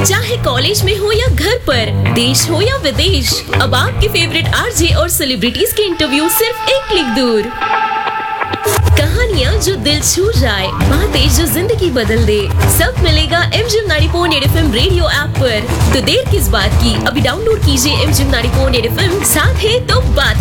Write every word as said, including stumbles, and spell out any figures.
चाहे कॉलेज में हो या घर पर, देश हो या विदेश, अब आपके फेवरेट आरजे और सेलिब्रिटीज के इंटरव्यू सिर्फ एक क्लिक दूर। कहानियाँ जो दिल छू जाए, बातें जो जिंदगी बदल दे, सब मिलेगा MGM ninety point eight FM radio app पर। तो देर किस बात की, अभी डाउनलोड कीजिए MGM ninety point eight FM, साथ है तो बात